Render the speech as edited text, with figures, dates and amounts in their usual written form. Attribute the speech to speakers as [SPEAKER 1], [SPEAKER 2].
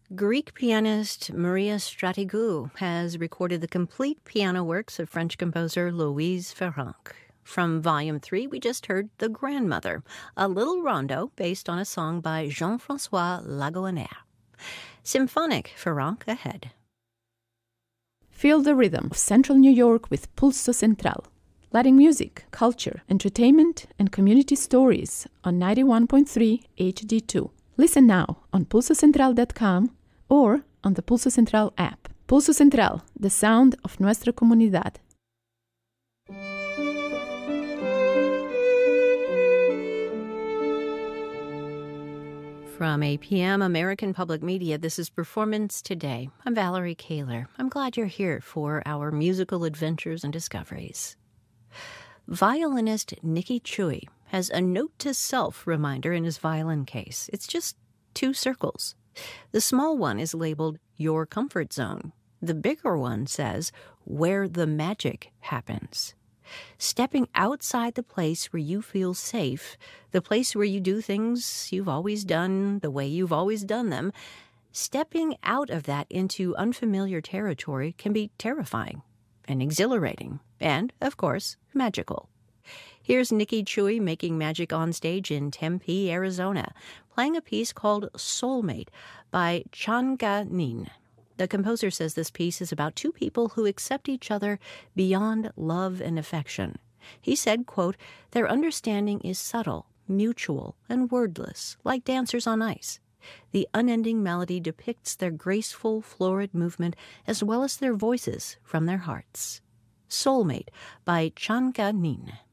[SPEAKER 1] Greek pianist Maria Stratigou has recorded the complete piano works of French composer Louise Ferranc. From Volume 3, we just heard The Grandmother, a little rondo based on a song by Jean-François Lagohonnet. Symphonic Ferranc ahead.
[SPEAKER 2] Feel the rhythm of Central New York with Pulso Central, letting music, culture, entertainment, and community stories on 91.3 HD2. Listen now on pulsocentral.com or on the Pulso Central app. Pulso Central, the sound of nuestra comunidad.
[SPEAKER 1] From APM American Public Media, this is Performance Today. I'm Valerie Kaler. I'm glad you're here for our musical adventures and discoveries. Violinist Nicky Choi has a note-to-self reminder in his violin case. It's just 2 circles. The small one is labeled Your Comfort Zone. The bigger one says Where the Magic Happens. Stepping outside the place where you feel safe, the place where you do things you've always done the way you've always done them, stepping out of that into unfamiliar territory can be terrifying and exhilarating and, of course, magical. Here's Nicky Choi making magic on stage in Tempe, Arizona, playing a piece called Soulmate by Changa Nin. The composer says this piece is about 2 people who accept each other beyond love and affection. He said, quote, "Their understanding is subtle, mutual, and wordless, like dancers on ice. The unending melody depicts their graceful, florid movement as well as their voices from their hearts." Soulmate by Changa Nin.